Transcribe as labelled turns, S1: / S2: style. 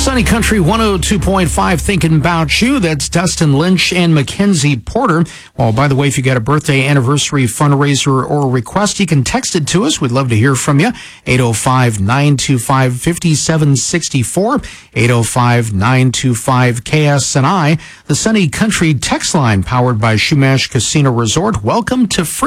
S1: Sunny Country 102.5, thinking about you. That's Dustin Lynch and Mackenzie Porter. Well, by the way, if you got a birthday, anniversary, fundraiser, or request, you can text it to us. We'd love to hear from you. 805-925-5764. 805-925-KSNI. The Sunny Country text line powered by Shumash Casino Resort. Welcome to free.